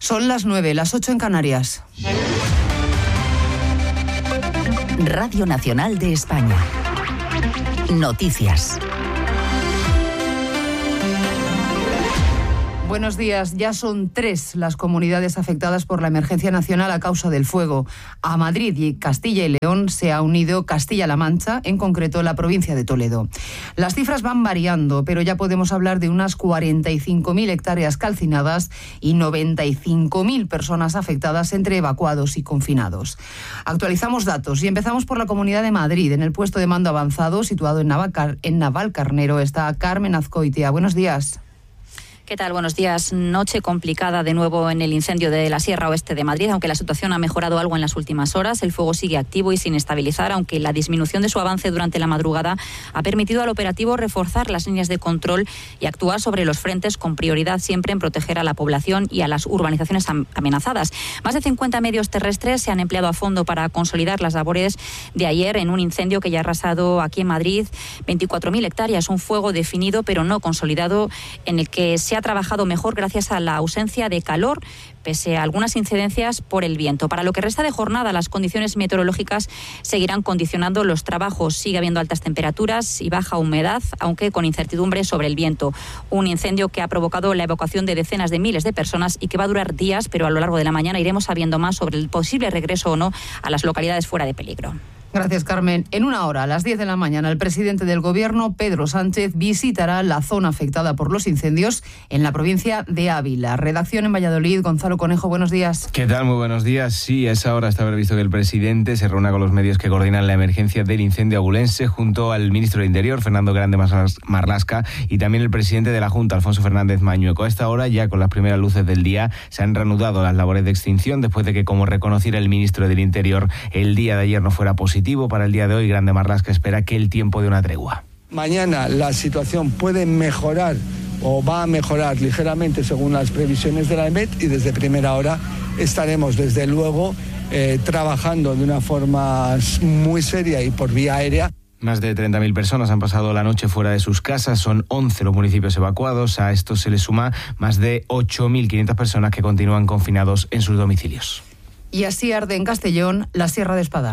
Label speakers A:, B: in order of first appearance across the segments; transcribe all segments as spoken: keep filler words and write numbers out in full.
A: Son las nueve, las ocho en Canarias.
B: Radio Nacional de España. Noticias.
A: Buenos días. Ya son tres las comunidades afectadas por la emergencia nacional a causa del fuego. A Madrid y Castilla y León se ha unido Castilla-La Mancha, en concreto la provincia de Toledo. Las cifras van variando, pero ya podemos hablar de unas cuarenta y cinco mil hectáreas calcinadas y noventa y cinco mil personas afectadas entre evacuados y confinados. Actualizamos datos y empezamos por la Comunidad de Madrid. En el puesto de mando avanzado, situado en, Navacar- en Navalcarnero, está Carmen Azcoitia. Buenos días.
C: ¿Qué tal? Buenos días. Noche complicada de nuevo en el incendio de la Sierra Oeste de Madrid, aunque la situación ha mejorado algo en las últimas horas. El fuego sigue activo y sin estabilizar, aunque la disminución de su avance durante la madrugada ha permitido al operativo reforzar las líneas de control y actuar sobre los frentes, con prioridad siempre en proteger a la población y a las urbanizaciones amenazadas. Más de cincuenta medios terrestres se han empleado a fondo para consolidar las labores de ayer en un incendio que ya ha arrasado aquí en Madrid veinticuatro mil hectáreas. Un fuego definido pero no consolidado, en el que se ha ha trabajado mejor gracias a la ausencia de calor, pese a algunas incidencias por el viento. Para lo que resta de jornada, las condiciones meteorológicas seguirán condicionando los trabajos. Sigue habiendo altas temperaturas y baja humedad, aunque con incertidumbre sobre el viento. Un incendio que ha provocado la evacuación de decenas de miles de personas y que va a durar días, pero a lo largo de la mañana iremos sabiendo más sobre el posible regreso o no a las localidades fuera de peligro.
A: Gracias, Carmen. En una hora, a las diez de la mañana, el presidente del Gobierno, Pedro Sánchez, visitará la zona afectada por los incendios en la provincia de Ávila. Redacción en Valladolid. Gonzalo Conejo, buenos días.
D: ¿Qué tal? Muy buenos días. Sí, a esa hora está previsto que el presidente se reúna con los medios que coordinan la emergencia del incendio abulense, junto al ministro de Interior, Fernando Grande Marlasca, y también el presidente de la Junta, Alfonso Fernández Mañueco. A esta hora, ya con las primeras luces del día, se han reanudado las labores de extinción, después de que, como reconociera el ministro del Interior, el día de ayer no fuera positivo. Para el día de hoy, Grande Marlasca espera que el tiempo dé una tregua.
E: Mañana la situación puede mejorar o va a mejorar ligeramente según las previsiones de la E M E T, y desde primera hora estaremos desde luego eh, trabajando de una forma muy seria y por vía aérea.
D: Más de treinta mil personas han pasado la noche fuera de sus casas, son once los municipios evacuados. A esto se le suma más de ocho mil quinientas personas que continúan confinados en sus domicilios.
A: Y así arde en Castellón la Sierra de Espadán.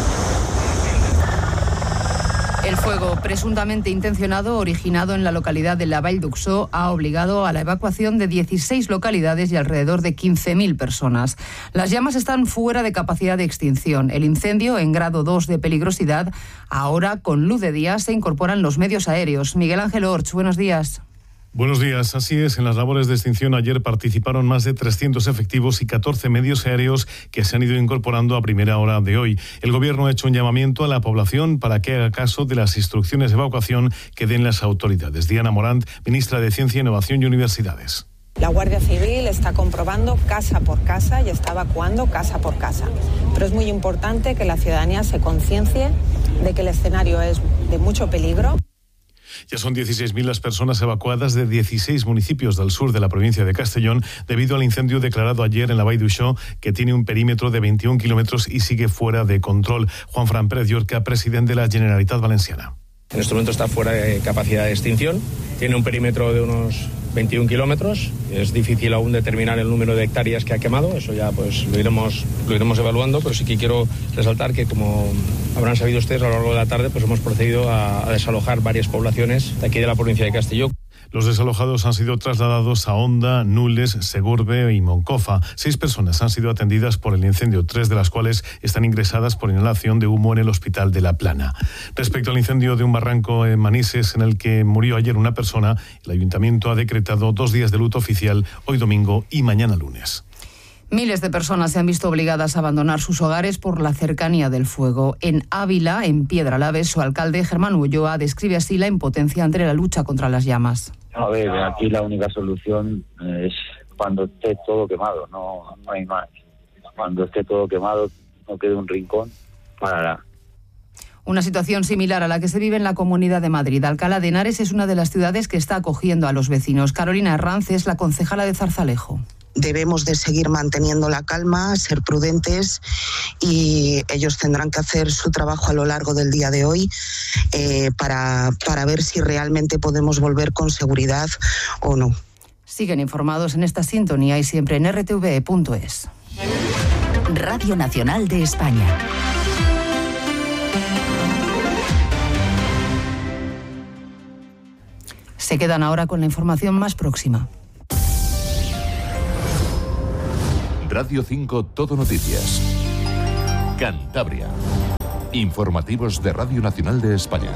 A: El fuego, presuntamente intencionado, originado en la localidad de la Vall d'Uxó, ha obligado a la evacuación de dieciséis localidades y alrededor de quince mil personas. Las llamas están fuera de capacidad de extinción. El incendio, en grado dos de peligrosidad, ahora con luz de día se incorporan los medios aéreos. Miguel Ángel Orch, buenos días.
F: Buenos días. Así es, en las labores de extinción ayer participaron más de trescientos efectivos y catorce medios aéreos que se han ido incorporando a primera hora de hoy. El Gobierno ha hecho un llamamiento a la población para que haga caso de las instrucciones de evacuación que den las autoridades. Diana Morant, ministra de Ciencia, Innovación y Universidades.
G: La Guardia Civil está comprobando casa por casa y está evacuando casa por casa. Pero es muy importante que la ciudadanía se conciencie de que el escenario es de mucho peligro.
F: Ya son dieciséis mil las personas evacuadas de dieciséis municipios del sur de la provincia de Castellón debido al incendio declarado ayer en la Vall d'Uxó, que tiene un perímetro de veintiún kilómetros y sigue fuera de control. Juanfran Pérez Llorca, presidente de la Generalitat Valenciana.
H: En este momento está fuera de capacidad de extinción, tiene un perímetro de unos veintiún kilómetros, es difícil aún determinar el número de hectáreas que ha quemado, eso ya pues lo iremos, lo iremos evaluando, pero sí que quiero resaltar que, como habrán sabido ustedes, a lo largo de la tarde pues hemos procedido a, a desalojar varias poblaciones de aquí de la provincia de Castelló.
F: Los desalojados han sido trasladados a Onda, Nules, Segurbe y Moncofa. Seis personas han sido atendidas por el incendio, tres de las cuales están ingresadas por inhalación de humo en el hospital de La Plana. Respecto al incendio de un barranco en Manises, en el que murió ayer una persona, el ayuntamiento ha decretado dos días de luto oficial, hoy domingo y mañana lunes.
A: Miles de personas se han visto obligadas a abandonar sus hogares por la cercanía del fuego. En Ávila, en Piedralaves, su alcalde, Germán Ulloa, describe así la impotencia ante la lucha contra las llamas.
I: A ver, aquí la única solución es cuando esté todo quemado, no, no hay más. Cuando esté todo quemado, no quede un rincón, parará.
A: Una situación similar a la que se vive en la Comunidad de Madrid. Alcalá de Henares es una de las ciudades que está acogiendo a los vecinos. Carolina Herranz es la concejala de Zarzalejo.
J: Debemos de seguir manteniendo la calma, ser prudentes, y ellos tendrán que hacer su trabajo a lo largo del día de hoy eh, para, para ver si realmente podemos volver con seguridad o no.
A: Siguen informados en esta sintonía y siempre en r t v e punto es.
B: Radio Nacional de España.
A: Se quedan ahora con la información más próxima.
K: Radio cinco Todo Noticias. Cantabria. Informativos de Radio Nacional de España.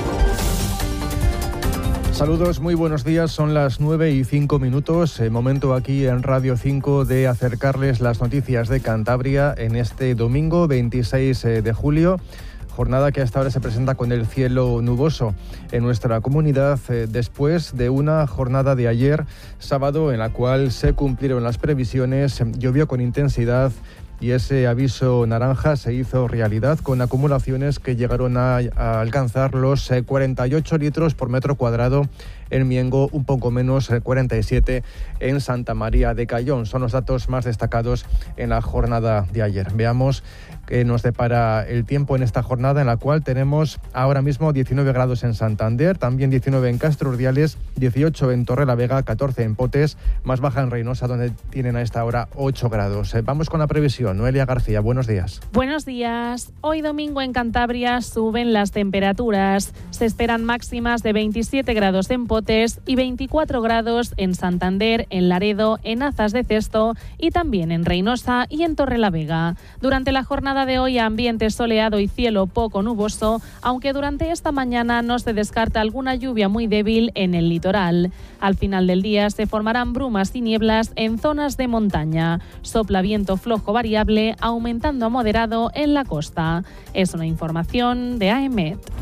L: Saludos, muy buenos días. Son las nueve y cinco minutos. El momento aquí en Radio cinco de acercarles las noticias de Cantabria en este domingo veintiséis de julio. Jornada que hasta ahora se presenta con el cielo nuboso en nuestra comunidad eh, después de una jornada de ayer, sábado, en la cual se cumplieron las previsiones, llovió con intensidad y ese aviso naranja se hizo realidad con acumulaciones que llegaron a, a alcanzar los eh, cuarenta y ocho litros por metro cuadrado en Miengo, un poco menos, eh, cuarenta y siete en Santa María de Cayón. Son los datos más destacados en la jornada de ayer. Veamos que nos depara el tiempo en esta jornada, en la cual tenemos ahora mismo diecinueve grados en Santander, también diecinueve en Castro Urdiales, dieciocho en Torrelavega, catorce en Potes, más baja en Reynosa, donde tienen a esta hora ocho grados. Eh, vamos con la previsión. Noelia García, buenos días.
M: Buenos días. Hoy domingo en Cantabria suben las temperaturas. Se esperan máximas de veintisiete grados en Potes y veinticuatro grados en Santander, en Laredo, en Azas de Cesto y también en Reynosa y en Torrelavega. Durante la jornada de hoy, ambiente soleado y cielo poco nuboso, aunque durante esta mañana no se descarta alguna lluvia muy débil en el litoral. Al final del día se formarán brumas y nieblas en zonas de montaña. Sopla viento flojo variable, aumentando a moderado en la costa. Es una información de A E M E T.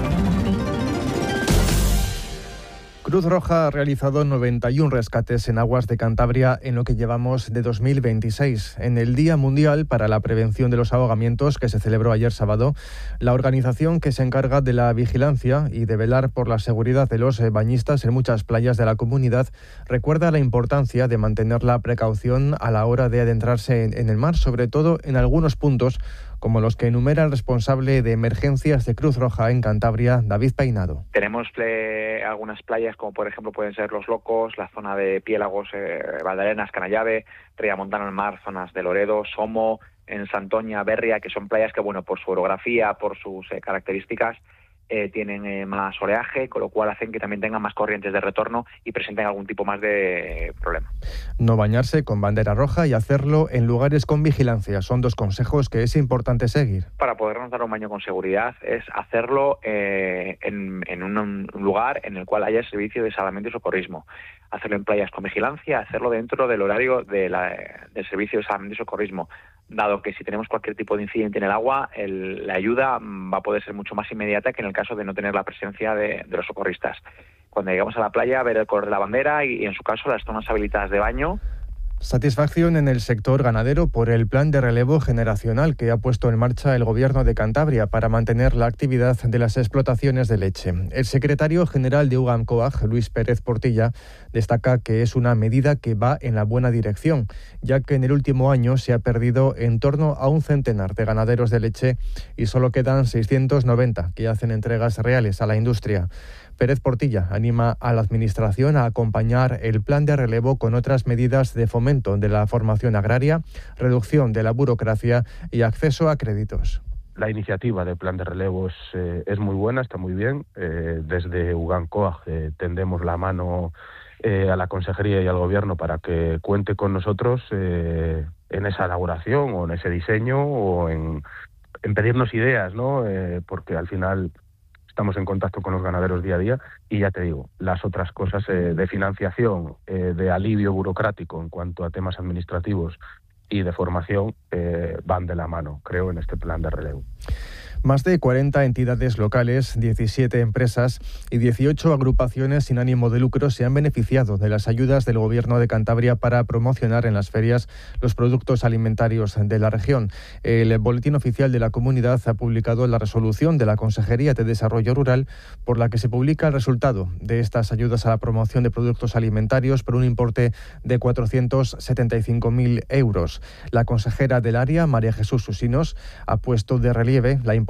L: Cruz Roja ha realizado noventa y uno rescates en aguas de Cantabria en lo que llevamos de dos mil veintiséis. En el Día Mundial para la Prevención de los Ahogamientos, que se celebró ayer sábado, la organización que se encarga de la vigilancia y de velar por la seguridad de los bañistas en muchas playas de la comunidad recuerda la importancia de mantener la precaución a la hora de adentrarse en, en el mar, sobre todo en algunos puntos como los que enumera el responsable de emergencias de Cruz Roja en Cantabria, David Peinado.
N: Tenemos ple- algunas playas como por ejemplo pueden ser Los Locos, la zona de Piélagos, eh, Valdarenas, Canallave, Riamontana al Mar, zonas de Loredo, Somo, en Santoña, Berria, que son playas que bueno por su orografía, por sus eh, características, Eh, tienen eh, más oleaje, con lo cual hacen que también tengan más corrientes de retorno y presenten algún tipo más de problema.
L: No bañarse con bandera roja y hacerlo en lugares con vigilancia son dos consejos que es importante seguir.
N: Para podernos dar un baño con seguridad es hacerlo eh, en, en un lugar en el cual haya servicio de salvamento y socorrismo. Hacerlo en playas con vigilancia, hacerlo dentro del horario de la, del servicio de salvamento y socorrismo, dado que si tenemos cualquier tipo de incidente en el agua, el, la ayuda va a poder ser mucho más inmediata que en el caso de no tener la presencia de, de los socorristas. Cuando llegamos a la playa, ver el color de la bandera y, en su caso, las zonas habilitadas de baño.
L: Satisfacción en el sector ganadero por el plan de relevo generacional que ha puesto en marcha el Gobierno de Cantabria para mantener la actividad de las explotaciones de leche. El secretario general de UGAMCOAG, Luis Pérez Portilla, destaca que es una medida que va en la buena dirección, ya que en el último año se ha perdido en torno a un centenar de ganaderos de leche y solo quedan seiscientos noventa que hacen entregas reales a la industria. Pérez Portilla anima a la Administración a acompañar el plan de relevo con otras medidas de fomento de la formación agraria, reducción de la burocracia y acceso a créditos.
O: La iniciativa del plan de relevo es, eh, es muy buena, está muy bien. Eh, desde UGAMCOAG eh, tendemos la mano eh, a la Consejería y al Gobierno para que cuente con nosotros eh, en esa elaboración o en ese diseño o en, en pedirnos ideas, ¿no? Eh, porque al final estamos en contacto con los ganaderos día a día y ya te digo, las otras cosas eh, de financiación, eh, de alivio burocrático en cuanto a temas administrativos y de formación eh, van de la mano, creo, en este plan de relevo.
L: Más de cuarenta entidades locales, diecisiete empresas y dieciocho agrupaciones sin ánimo de lucro se han beneficiado de las ayudas del Gobierno de Cantabria para promocionar en las ferias los productos alimentarios de la región. El Boletín Oficial de la Comunidad ha publicado la resolución de la Consejería de Desarrollo Rural por la que se publica el resultado de estas ayudas a la promoción de productos alimentarios por un importe de cuatrocientos setenta y cinco mil euros. La consejera del área, María Jesús Susinos, ha puesto de relieve la importancia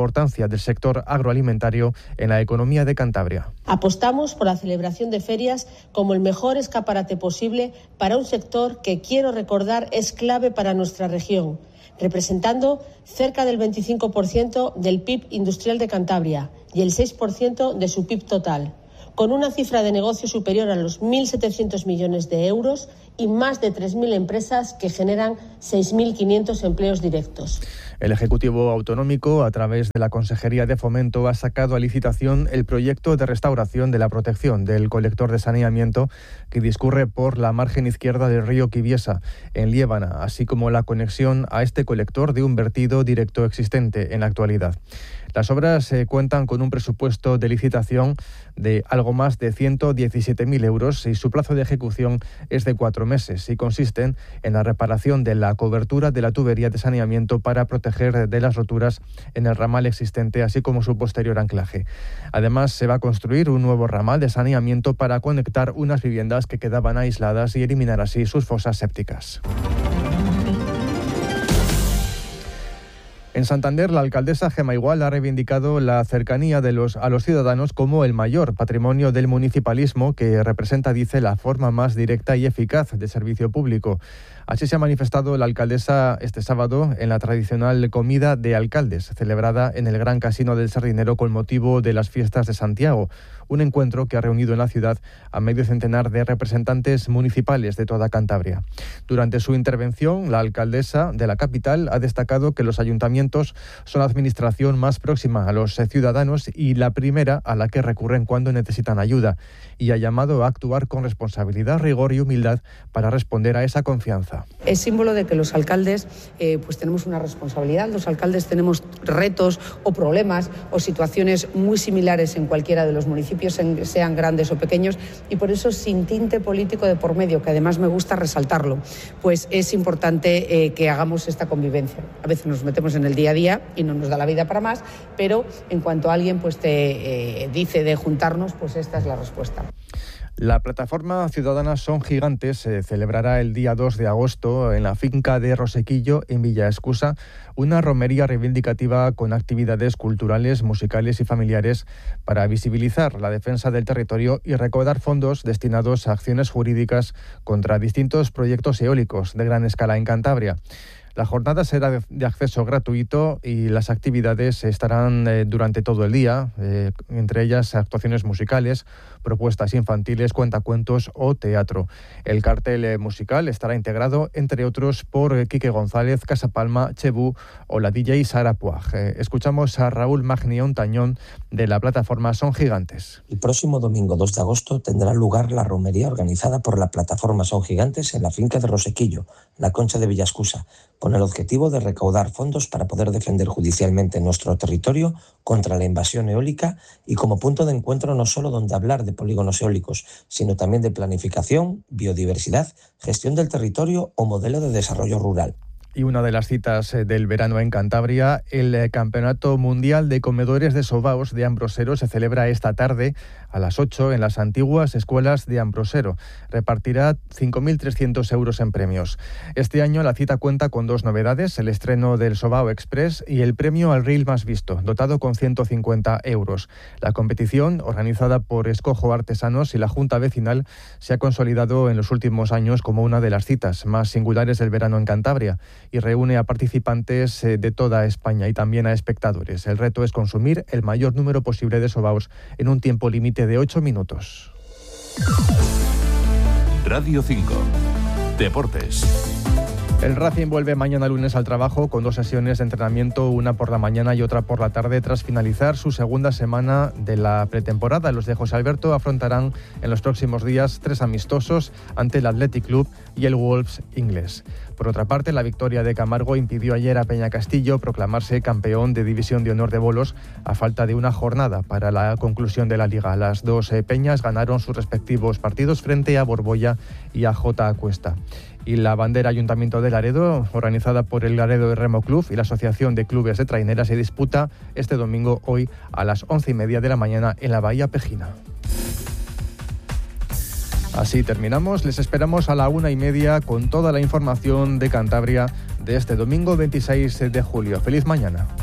L: importancia del sector agroalimentario en la economía de Cantabria.
P: Apostamos por la celebración de ferias como el mejor escaparate posible para un sector que, quiero recordar, es clave para nuestra región, representando cerca del veinticinco por ciento del P I B industrial de Cantabria y el seis por ciento de su P I B total, con una cifra de negocio superior a los mil setecientos millones de euros y más de tres mil empresas que generan seis mil quinientos empleos directos.
L: El Ejecutivo Autonómico, a través de la Consejería de Fomento, ha sacado a licitación el proyecto de restauración de la protección del colector de saneamiento que discurre por la margen izquierda del río Quiviesa, en Liébana, así como la conexión a este colector de un vertido directo existente en la actualidad. Las obras eh, cuentan con un presupuesto de licitación de algo más de ciento diecisiete mil euros y su plazo de ejecución es de cuatro meses y consisten en la reparación de la cobertura de la tubería de saneamiento para proteger de las roturas en el ramal existente, así como su posterior anclaje. Además, se va a construir un nuevo ramal de saneamiento para conectar unas viviendas que quedaban aisladas y eliminar así sus fosas sépticas. En Santander, la alcaldesa Gemma Igual ha reivindicado la cercanía de los, a los ciudadanos como el mayor patrimonio del municipalismo que representa, dice, la forma más directa y eficaz de servicio público. Así se ha manifestado la alcaldesa este sábado en la tradicional comida de alcaldes, celebrada en el Gran Casino del Sardinero con motivo de las fiestas de Santiago, un encuentro que ha reunido en la ciudad a medio centenar de representantes municipales de toda Cantabria. Durante su intervención, la alcaldesa de la capital ha destacado que los ayuntamientos son la administración más próxima a los ciudadanos y la primera a la que recurren cuando necesitan ayuda, y ha llamado a actuar con responsabilidad, rigor y humildad para responder a esa confianza.
Q: Es símbolo de que los alcaldes eh, pues tenemos una responsabilidad, los alcaldes tenemos retos o problemas o situaciones muy similares en cualquiera de los municipios, en, sean grandes o pequeños, y por eso sin tinte político de por medio, que además me gusta resaltarlo, pues es importante eh, que hagamos esta convivencia. A veces nos metemos en el día a día y no nos da la vida para más, pero en cuanto alguien pues te eh, dice de juntarnos, pues esta es la respuesta.
L: La plataforma ciudadana Son Gigantes se celebrará el día dos de agosto en la finca de Rosequillo, en Villa Escusa, una romería reivindicativa con actividades culturales, musicales y familiares para visibilizar la defensa del territorio y recaudar fondos destinados a acciones jurídicas contra distintos proyectos eólicos de gran escala en Cantabria. La jornada será de acceso gratuito y las actividades estarán eh, durante todo el día, eh, entre ellas actuaciones musicales, propuestas infantiles, cuentacuentos o teatro. El cartel eh, musical estará integrado, entre otros, por eh, Quique González, Casapalma, Chebú o la D J Sara Puaj. Eh, escuchamos a Raúl Magnión Tañón de la plataforma Son Gigantes.
R: El próximo domingo dos de agosto tendrá lugar la romería organizada por la plataforma Son Gigantes en la finca de Rosequillo, la Concha de Villascusa, con el objetivo de recaudar fondos para poder defender judicialmente nuestro territorio contra la invasión eólica y como punto de encuentro no solo donde hablar de polígonos eólicos, sino también de planificación, biodiversidad, gestión del territorio o modelo de desarrollo rural.
L: Y una de las citas del verano en Cantabria, el Campeonato Mundial de Comedores de Sobaos de Ambrosero se celebra esta tarde a las ocho en las antiguas escuelas de Ambrosero. Repartirá cinco mil trescientos euros en premios. Este año la cita cuenta con dos novedades, el estreno del Sobao Express y el premio al reel más visto, dotado con ciento cincuenta euros. La competición, organizada por Escojo Artesanos y la Junta Vecinal, se ha consolidado en los últimos años como una de las citas más singulares del verano en Cantabria y reúne a participantes de toda España y también a espectadores. El reto es consumir el mayor número posible de sobaos en un tiempo límite de ocho minutos.
K: Radio cinco. Deportes.
L: El Racing vuelve mañana lunes al trabajo con dos sesiones de entrenamiento, una por la mañana y otra por la tarde, tras finalizar su segunda semana de la pretemporada. Los de José Alberto afrontarán en los próximos días tres amistosos ante el Athletic Club y el Wolves inglés. Por otra parte, la victoria de Camargo impidió ayer a Peña Castillo proclamarse campeón de División de Honor de Bolos a falta de una jornada para la conclusión de la Liga. Las dos eh, peñas ganaron sus respectivos partidos frente a Borbolla y a J. Cuesta. Y la bandera Ayuntamiento de Laredo, organizada por el Laredo Remo Club y la Asociación de Clubes de Traineras, se disputa este domingo hoy a las once y media de la mañana en la Bahía Pejina. Así terminamos. Les esperamos a la una y media con toda la información de Cantabria de este domingo veintiséis de julio. ¡Feliz mañana!